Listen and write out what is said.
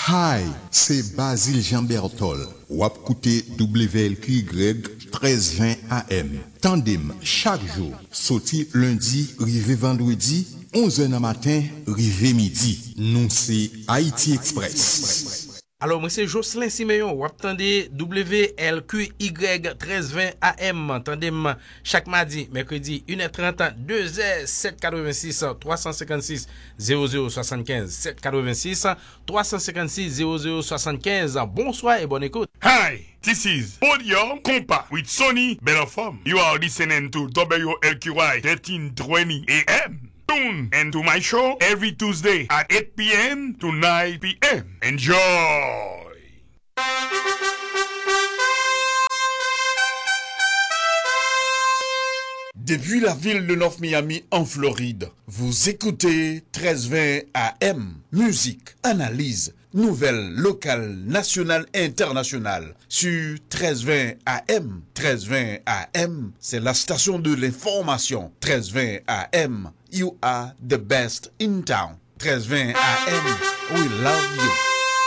Hi, c'est Basile Jean Bertol. Wap koute WLQY 1320 AM. Tandem chaque jour. Sorti lundi, rivé vendredi, 11h du matin, rivé midi. Nous c'est Haïti Express. Alors, moi, c'est Jocelyn Siméon. Vous attendez WLQY 1320 AM. Tandem chaque mardi, mercredi, 1h30, 2h, 786 356 0075. 786 356 0075. Bonsoir et bonne écoute. Hi, this is Podium Compa with Sonny Belafom. You are listening to WLQY 1320 AM. Tune into my show every Tuesday at 8 p.m. to 9 p.m. Enjoy! Depuis la ville de North Miami en Floride, vous écoutez 1320 AM. Musique, analyse, nouvelles locales, nationales et internationales sur 1320 AM. 1320 AM, c'est la station de l'information. 1320 AM, you are the best in town. 1320 AM, we love you.